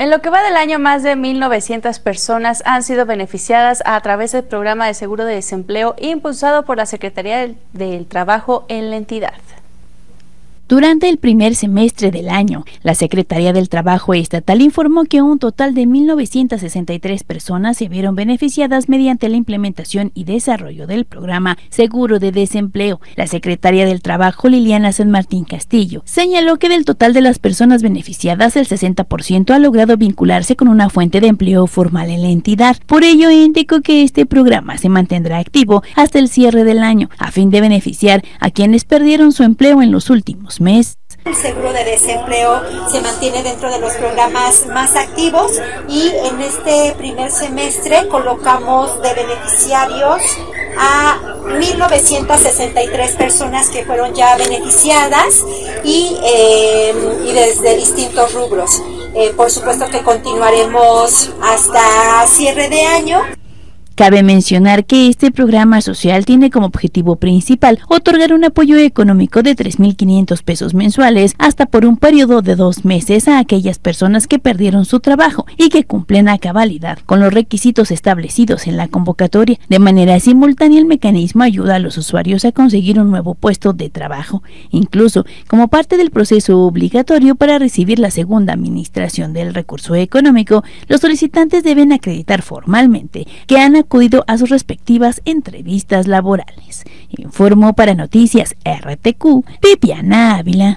En lo que va del año, más de 1,900 personas han sido beneficiadas a través del programa de seguro de desempleo impulsado por la Secretaría del Trabajo en la entidad. Durante el primer semestre del año, la Secretaría del Trabajo Estatal informó que un total de 1,963 personas se vieron beneficiadas mediante la implementación y desarrollo del programa Seguro de Desempleo. La Secretaria del Trabajo, Liliana San Martín Castillo, señaló que del total de las personas beneficiadas, el 60% ha logrado vincularse con una fuente de empleo formal en la entidad. Por ello, indicó que este programa se mantendrá activo hasta el cierre del año, a fin de beneficiar a quienes perdieron su empleo en los últimos meses. El seguro de desempleo se mantiene dentro de los programas más activos y en este primer semestre colocamos de beneficiarios a 1,963 personas que fueron ya beneficiadas y desde distintos rubros. Por supuesto que continuaremos hasta cierre de año. Cabe mencionar que este programa social tiene como objetivo principal otorgar un apoyo económico de 3,500 pesos mensuales hasta por un periodo de 2 meses a aquellas personas que perdieron su trabajo y que cumplen a cabalidad con los requisitos establecidos en la convocatoria. De manera simultánea, el mecanismo ayuda a los usuarios a conseguir un nuevo puesto de trabajo, incluso como parte del proceso obligatorio para recibir la segunda administración del recurso económico. Los solicitantes deben acreditar formalmente que han acudido a sus respectivas entrevistas laborales. Informó para Noticias RTQ, Viviana Ávila.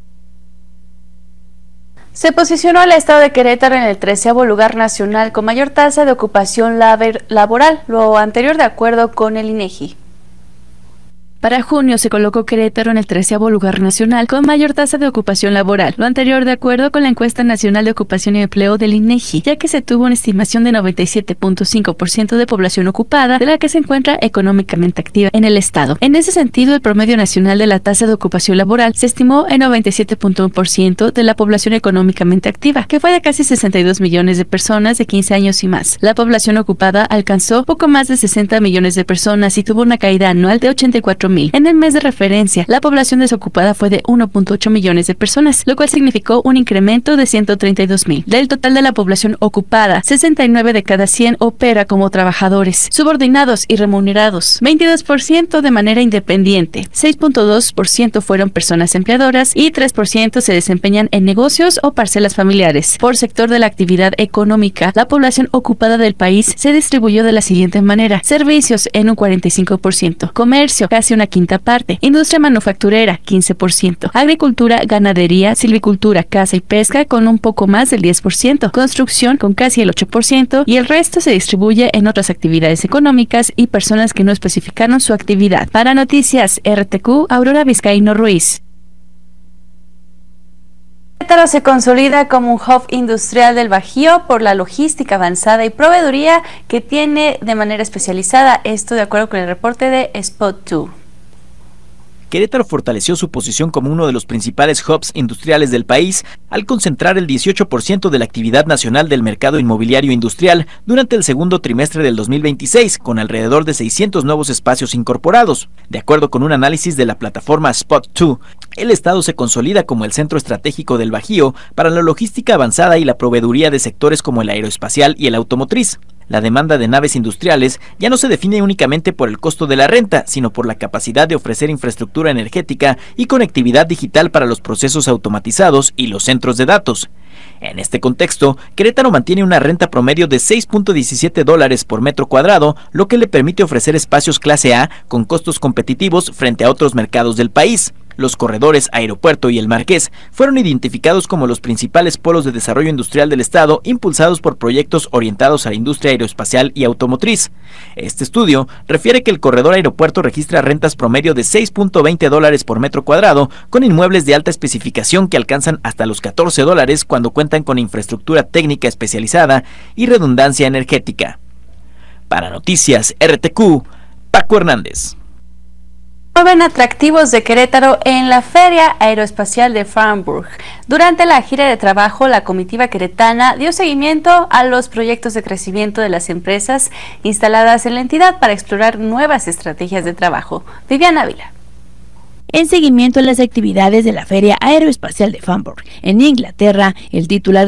Se posicionó el estado de Querétaro en el 13º lugar nacional con mayor tasa de ocupación laboral, lo anterior de acuerdo con el INEGI. Para junio se colocó Querétaro en el 13º lugar nacional con mayor tasa de ocupación laboral, lo anterior de acuerdo con la encuesta nacional de ocupación y empleo del INEGI, ya que se tuvo una estimación de 97.5% de población ocupada, de la que se encuentra económicamente activa en el estado. En ese sentido, el promedio nacional de la tasa de ocupación laboral se estimó en 97.1% de la población económicamente activa, que fue de casi 62 millones de personas de 15 años y más. La población ocupada alcanzó poco más de 60 millones de personas y tuvo una caída anual de 84,000. En el mes de referencia, la población desocupada fue de 1.8 millones de personas, lo cual significó un incremento de 132,000. Del total de la población ocupada, 69 de cada 100 opera como trabajadores, subordinados y remunerados, 22% de manera independiente, 6.2% fueron personas empleadoras y 3% se desempeñan en negocios o parcelas familiares. Por sector de la actividad económica, la población ocupada del país se distribuyó de la siguiente manera: servicios en un 45%, comercio casi una quinta parte, industria manufacturera 15%, agricultura, ganadería, silvicultura, caza y pesca con un poco más del 10%, construcción con casi el 8% y el resto se distribuye en otras actividades económicas y personas que no especificaron su actividad. Para Noticias RTQ, Aurora Vizcaíno Ruiz. Querétaro se consolida como un hub industrial del Bajío por la logística avanzada y proveeduría que tiene de manera especializada, esto de acuerdo con el reporte de Spot 2. Querétaro fortaleció su posición como uno de los principales hubs industriales del país al concentrar el 18% de la actividad nacional del mercado inmobiliario industrial durante el segundo trimestre del 2026, con alrededor de 600 nuevos espacios incorporados. De acuerdo con un análisis de la plataforma Spot 2, el estado se consolida como el centro estratégico del Bajío para la logística avanzada y la proveeduría de sectores como el aeroespacial y el automotriz. La demanda de naves industriales ya no se define únicamente por el costo de la renta, sino por la capacidad de ofrecer infraestructura energética y conectividad digital para los procesos automatizados y los centros de datos. En este contexto, Querétaro mantiene una renta promedio de $6.17 por metro cuadrado, lo que le permite ofrecer espacios clase A con costos competitivos frente a otros mercados del país. Los corredores Aeropuerto y El Marqués fueron identificados como los principales polos de desarrollo industrial del estado, impulsados por proyectos orientados a la industria aeroespacial y automotriz. Este estudio refiere que el corredor Aeropuerto registra rentas promedio de $6.20 por metro cuadrado, con inmuebles de alta especificación que alcanzan hasta los $14 cuando cuentan con infraestructura técnica especializada y redundancia energética. Para Noticias RTQ, Paco Hernández. Joven atractivos de Querétaro en la Feria Aeroespacial de Farnborough. Durante la gira de trabajo, la comitiva queretana dio seguimiento a los proyectos de crecimiento de las empresas instaladas en la entidad para explorar nuevas estrategias de trabajo. Viviana Ávila. En seguimiento a las actividades de la Feria Aeroespacial de Farnborough, en Inglaterra, el titular